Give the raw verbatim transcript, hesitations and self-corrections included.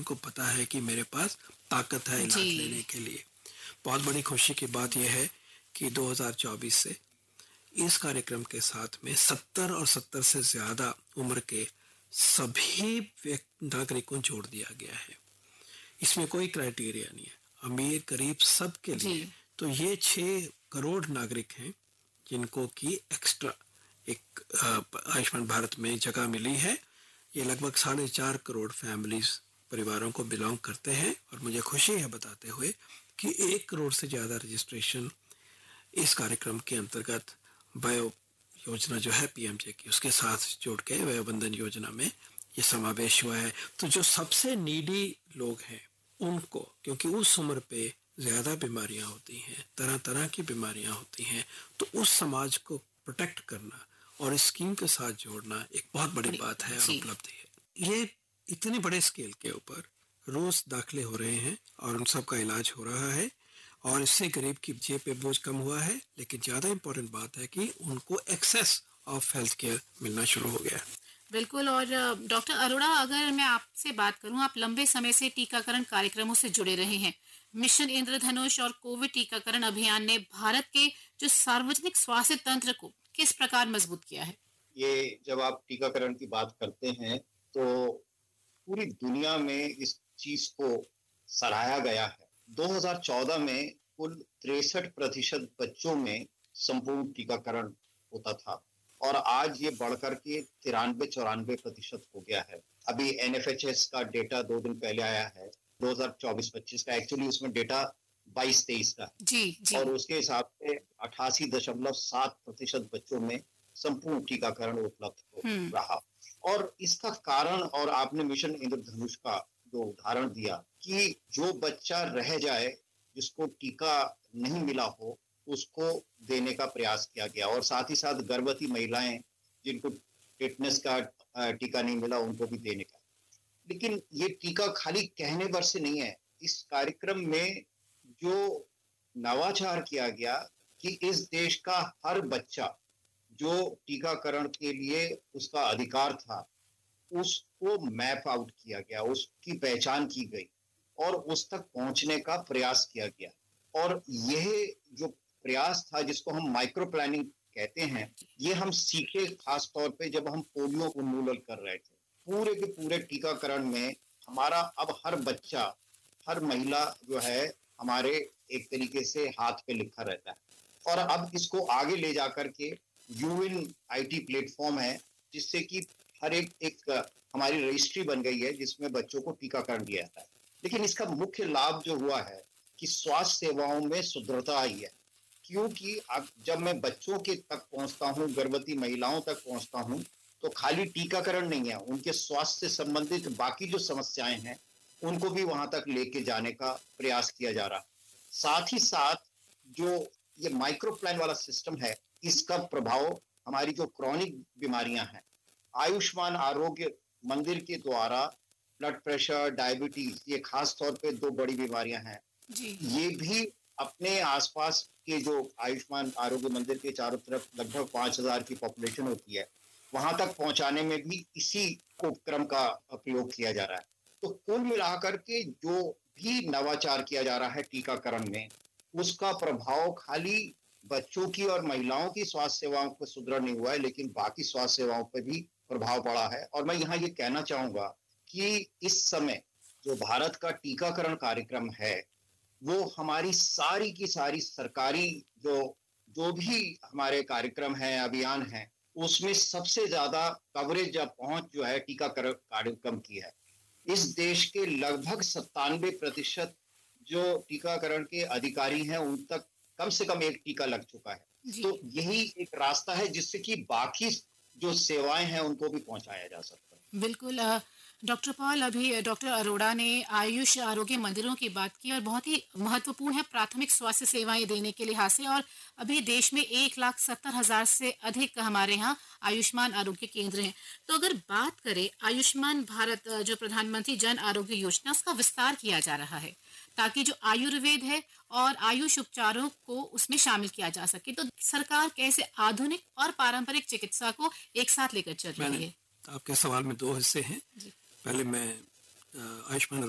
उनको पता है कि मेरे पास ताकत है इलाज लेने के लिए। बहुत बड़ी खुशी की बात यह है कि दो हज़ार चौबीस से इस कार्यक्रम के साथ में सत्तर और सत्तर से ज्यादा उम्र के सभी नागरिकों को जोड़ दिया गया है। इसमें कोई क्राइटेरिया नहीं है, अमीर गरीब सब के लिए। तो ये छह करोड़ नागरिक हैं जिनको की एक्स्ट्रा एक आयुष्मान भारत में जगह मिली है। ये लगभग साढ़े चार करोड़ फैमिलीज परिवारों को बिलोंग करते हैं और मुझे खुशी है बताते हुए कि एक करोड़ से ज्यादा रजिस्ट्रेशन इस कार्यक्रम के अंतर्गत वयो योजना जो है पीएमजे की उसके साथ जोड़ के वयो बंधन योजना में ये समावेश हुआ है। तो जो सबसे नीडी लोग हैं उनको, क्योंकि उस उम्र पे ज्यादा बीमारियां होती हैं, तरह तरह की बीमारियां होती हैं, तो उस समाज को प्रोटेक्ट करना और इस स्कीम के साथ जोड़ना एक बहुत बड़ी बात है और उपलब्धि है। ये इतने बड़े स्केल के ऊपर रोज दाखिले हो रहे हैं और उन सब का इलाज हो रहा है और इससे गरीब की जेब पे बोझ कम हुआ है। लेकिन ज्यादा इम्पोर्टेंट बात है कि उनको एक्सेस ऑफ हेल्थ केयर मिलना शुरू हो गया है। बिल्कुल। और डॉक्टर अरोड़ा, अगर मैं आपसे बात करूं, आप लंबे समय से टीकाकरण कार्यक्रमों से जुड़े रहे हैं। मिशन इंद्रधनुष और कोविड टीकाकरण अभियान ने भारत के जो सार्वजनिक स्वास्थ्य तंत्र को किस प्रकार मजबूत किया है? ये जब आप टीकाकरण की बात करते हैं तो पूरी दुनिया में इस चीज को सराहा गया है। दो हज़ार चौदह में कुल तिरसठ प्रतिशत बच्चों में संपूर्ण टीकाकरण होता था और आज ये बढ़कर के तिरानवे चौरानवे प्रतिशत हो गया है। अभी एनएफएचएस का डेटा दो दिन पहले आया है दो हज़ार चौबीस पच्चीस का, एक्चुअली उसमें डेटा बाईस तेईस का जी, जी। और उसके हिसाब से अट्ठासी दशमलव सात प्रतिशत बच्चों में संपूर्ण टीकाकरण उपलब्ध हो रहा। और इसका कारण, और आपने मिशन इंद्रधनुष का जो उदाहरण दिया कि जो बच्चा रह जाए जिसको टीका नहीं मिला हो उसको देने का प्रयास किया गया और साथ ही साथ गर्भवती महिलाएं जिनको टिटनेस का टीका नहीं मिला उनको भी देने का। लेकिन ये टीका खाली कहने भर से नहीं है। इस कार्यक्रम में जो नवाचार किया गया कि इस देश का हर बच्चा जो टीकाकरण के लिए उसका अधिकार था उसको मैप आउट किया गया, उसकी पहचान की गई और उस तक पहुंचने का प्रयास किया गया। और यह जो प्रयास था जिसको हम माइक्रो प्लानिंग कहते हैं, ये हम सीखे खास तौर पे जब हम पोलियो उन्मूलन कर रहे थे। पूरे के पूरे टीकाकरण में हमारा अब हर बच्चा, हर महिला जो है हमारे एक तरीके से हाथ पे लिखा रहता है। और अब इसको आगे ले जाकर के यूएन आईटी प्लेटफॉर्म है जिससे कि हर एक एक हमारी रजिस्ट्री बन गई है जिसमें बच्चों को टीकाकरण दिया जाता है। लेकिन इसका मुख्य लाभ जो हुआ है कि स्वास्थ्य सेवाओं में सुदृढ़ता आई है, क्योंकि अब जब मैं बच्चों के तक पहुंचता हूं, गर्भवती महिलाओं तक पहुंचता हूं, तो खाली टीकाकरण नहीं है, उनके स्वास्थ्य से संबंधित बाकी जो समस्याएं हैं उनको भी वहां तक लेके जाने का प्रयास किया जा रहा। साथ ही साथ जो ये माइक्रो प्लान वाला सिस्टम है, इसका प्रभाव हमारी जो क्रॉनिक बीमारियां हैं, आयुष्मान आरोग्य मंदिर के द्वारा ब्लड प्रेशर, डायबिटीज, ये खास तौर पे दो बड़ी बीमारियां हैं जी। ये भी अपने आसपास के जो आयुष्मान आरोग्य मंदिर के चारों तरफ लगभग पांच हजार की पॉपुलेशन होती है, वहां तक पहुंचाने में भी इसी उपक्रम का प्रयोग किया जा रहा है। तो कुल मिलाकर के जो भी नवाचार किया जा रहा है टीकाकरण में, उसका प्रभाव खाली बच्चों की और महिलाओं की स्वास्थ्य सेवाओं को सुदृढ़ नहीं हुआ है, लेकिन बाकी स्वास्थ्य सेवाओं पर भी प्रभाव पड़ा है। और मैं यहाँ ये कहना चाहूंगा कि इस समय जो भारत का टीकाकरण कार्यक्रम है वो हमारी सारी की सारी सरकारी जो जो भी हमारे कार्यक्रम है, अभियान है, उसमें सबसे ज्यादा कवरेज या पहुंच जो है टीकाकरण कार्यक्रम की है। इस देश के लगभग सत्तानवे प्रतिशत जो टीकाकरण के अधिकारी हैं उन तक कम से कम एक टीका लग चुका है। तो यही एक रास्ता है जिससे कि बाकी जो सेवाएं हैं उनको भी पहुंचाया जा सकता है। बिल्कुल। डॉक्टर पॉल, अभी डॉक्टर अरोड़ा ने आयुष आरोग्य मंदिरों की बात की और बहुत ही महत्वपूर्ण है प्राथमिक स्वास्थ्य सेवाएं देने के लिहाज से। और अभी देश में एक लाख सत्तर हजार से अधिक हमारे यहाँ आयुष्मान आरोग्य केंद्र हैं। तो अगर बात करें आयुष्मान भारत जो प्रधानमंत्री जन आरोग्य योजना, उसका विस्तार किया जा रहा है ताकि जो आयुर्वेद है और आयुष उपचारों को उसमें शामिल किया जा सके। तो सरकार कैसे आधुनिक और पारंपरिक चिकित्सा को एक साथ लेकर चल रही है? आपके सवाल में दो हिस्से हैं। पहले मैं आयुष्मान